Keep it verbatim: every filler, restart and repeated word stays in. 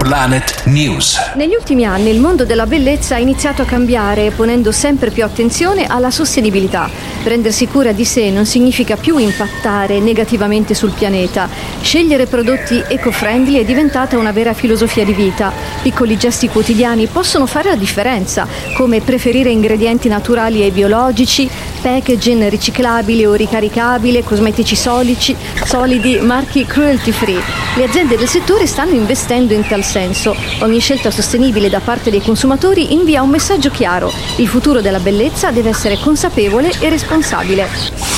Planet News. Negli ultimi anni il mondo della bellezza ha iniziato a cambiare, ponendo sempre più attenzione alla sostenibilità. Prendersi cura di sé non significa più impattare negativamente sul pianeta. Scegliere prodotti eco-friendly è diventata una vera filosofia di vita. Piccoli gesti quotidiani possono fare la differenza, come preferire ingredienti naturali e biologici, packaging riciclabili o ricaricabile, cosmetici solici, solidi, marchi cruelty free. Le aziende del settore stanno investendo in tal senso. Ogni scelta sostenibile da parte dei consumatori invia un messaggio chiaro: il futuro della bellezza deve essere consapevole e responsabile.